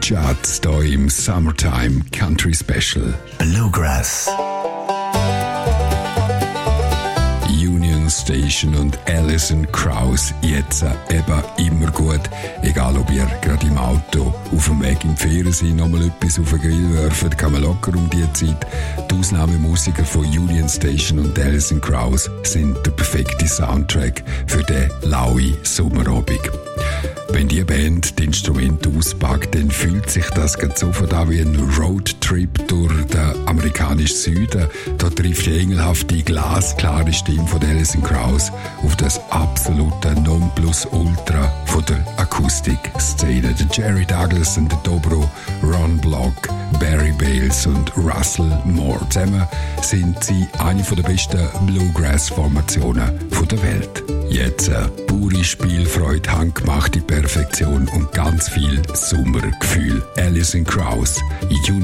Charts hier im Summertime Country Special. Bluegrass. Union Station und Alison Krauss jetzt eben immer gut. Egal ob ihr gerade im Auto, auf dem Weg in die Ferien seid, nochmal etwas auf den Grill werfen, kann man locker um die Zeit. Die Ausnahmemusiker von Union Station und Alison Krauss sind der perfekte Soundtrack für den lauen Sommerabend. Wenn die Band die Instrumente auspackt, dann fühlt sich das sofort an wie ein Roadtrip durch den amerikanischen Süden. Da trifft die engelhafte, glasklare Stimme von Alison Krauss auf das absolute Nonplusultra von der Akustikszene. Der Jerry Douglas und der Dobro, Ron Block, Barry Bales und Russell Moore. Zusammen sind sie eine der besten Bluegrass-Formationen der Welt. Jetzt pure Spielfreude, handgemachte Perfektion und ganz viel Sommergefühl. Alison Krauss,